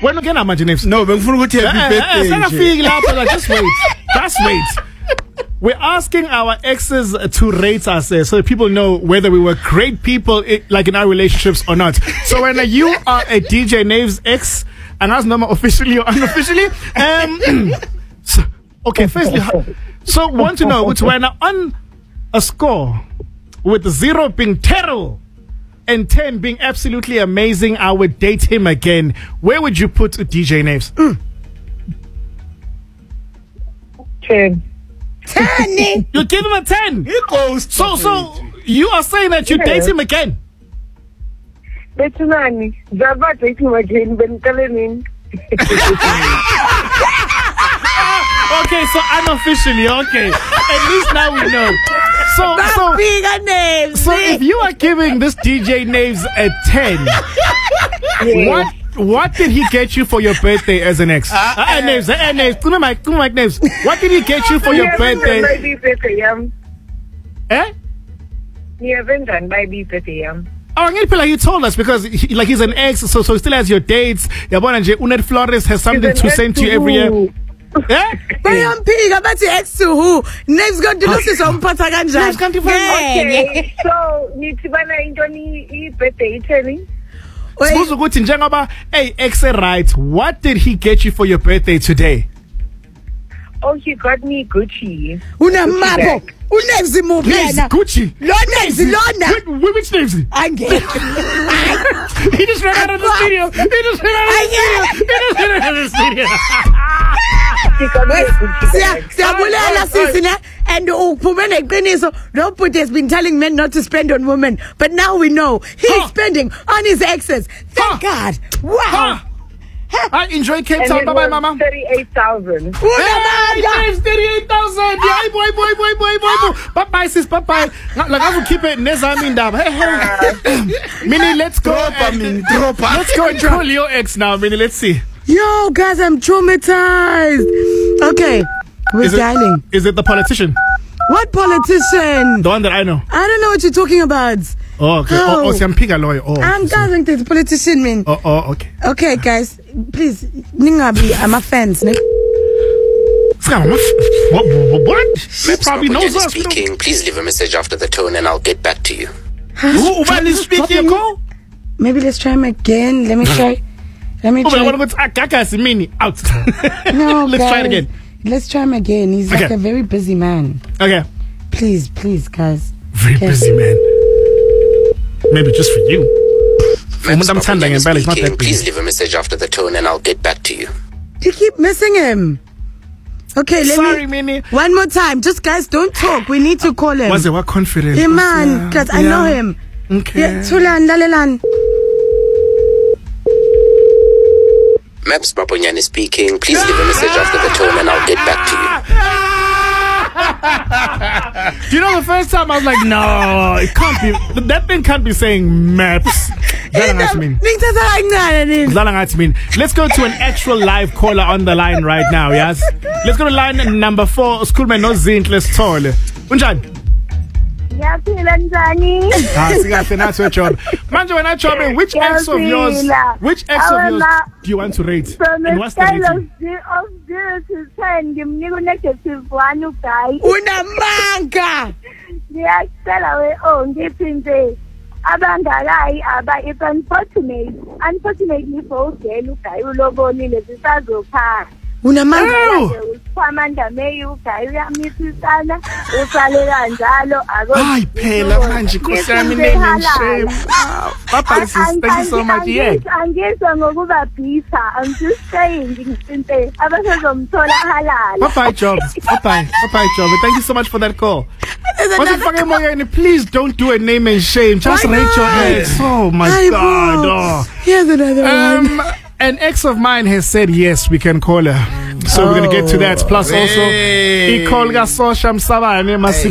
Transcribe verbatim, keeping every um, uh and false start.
When again, I'm imagining. No, but happy birthday. Just wait. Just wait. We're asking our exes to rate us uh, so that people know whether we were great people, I- like in our relationships or not. So when uh, you are a D J Nave's ex, and as number officially or unofficially, um, so, okay, firstly, so want to know which when on a score with zero being terrible and ten being absolutely amazing, I would date him again. Where would you put D J Naves? Mm. ten. ten. You give him a ten. He goes. So, so you are saying that you Yeah. date him again? That's nani. Zaba date him again. Ben Kalenin. Okay, so unofficially, okay. At least now we know. So, so, Bigger names. so if you are giving this D J Naves a ten, what what did he get you for your birthday as an ex? Uh, uh, Naves, uh, Naves, come on, Mike, come on, Mike, Naves. What did he get you for your birthday? Baby birthday yam. Eh? Ni haven't done baby birthday yam. Oh, I'm like you told us because he, like he's an ex, so so he still has your dates. Yabona nje, Unet Flores has something to send to you every year. Eh? Bayampika bathi ex to who? Names got to lose somphatha kanjani? Names can't even- Okay, so nithi bana into ni i birthday itheni? Sibuza ukuthi njengoba hey ex right, what did he get you for your birthday today? Oh, he got me Gucci. Unamabo. Unames muphi Names yena? Gucci. Lo names lona. Wait, wait, which names? Angeke. He just ran out of the studio. He just ran out of the studio. He just ran out of the studio. He got me a Gucci Siya bag. siyabulela sisi ne and uphume neqiniso. Nobody has been telling men not to spend on women, but now we know he's Huh. spending on his exes. Thank Huh. God. Wow. Ah, I enjoy Cape And Town. it Bye bye, was mama. thirty-eight thousand. Hey, James, thirty-eight thousand. Yeah, boy, boy, boy, boy, boy, boy. Bye bye, sis. Bye bye. Like I will keep it. Neza Mindab. Hey, hey. Minnie, let's go. Drop, I and- mean, drop. Let's go and call your ex now, Minnie. Let's see. Yo, guys, I'm traumatized. Okay, we're Is it, dialing. is it the politician? What politician? The one that I know. I don't know what you're talking about. Oh, okay. Oh, Oh. oh, Siampiga lawyer. Oh, I'm okay. gathering the politician, man. Oh, oh, okay. Okay, guys, please, ningabi, I'm a fans. Ne? What? What? what? She Maps probably knows us. speaking. Please leave a message after the tone and I'll get back to you. Who is speaking? Call? Maybe let's try him again. Let me try. Let me Oh, but I try. want to go to Akaka Mini out. No, Let's guys. try it again. Let's try him again. He's like Okay. a very busy man. Okay. Please, please, guys. Very Okay. busy man. Maybe just for you. Maps I'm standing Maponyane in Bell, it's not speaking. that Please busy. leave a message after the tone and I'll get back to you. You keep missing him. Okay, let Sorry, me. Minnie. One more time. Just guys, don't talk. We need to call him. Was it what confidence? Hey, man, because I know him. Okay. Yeah, Tulan, Lalelan. Maps Maponyane speaking. Please leave a message after the tone and I'll get back to you. Do you know the first time I was like, no, it can't be. That thing can't be saying maps. Dlala ngathi mina. Ngithatha kancane nini. Dlala ngathi mina. Let's go to an actual live caller on the line right now, yes? Let's go to line number four. Schoolman no Zinhle Sithole. Unjani? Ngiyaphila njani? Ah, sikahle nathi wejob. Manje wena job, which ex of yours, Ngiyaphila. which ex of yours Awela. do you want to rate? From And a what's the scale rating? of zero, of zero to ten, ngimnika u-negative one uguy. Unamanga. Ngiyacela we oh ngiphinde abangakayi aba it's unfortunate unfortunately for ugel uguy ulobonile zisazophaa Unamanga. usikhwamanda meyi uguy uyamisisana usale kanjalo Hayi phela manje Nkosi yami name and shame. Bye bye sis. Thank you so much. Yeah. Angisho ngokuba bisa I'm just saying ngiphinde abasezomthola halala. Bye bye job. Bye bye. Bye bye job. Thank you so much for that call. Another Moyeni, please don't do a name and shame. Just Why rate your not? ex. Oh my Hi, God. bro. Oh. Here's another one. Um, an ex of mine has said yes, we can call her. So we're gonna get to that. Plus also, Hey. he called Gasosha Msabane.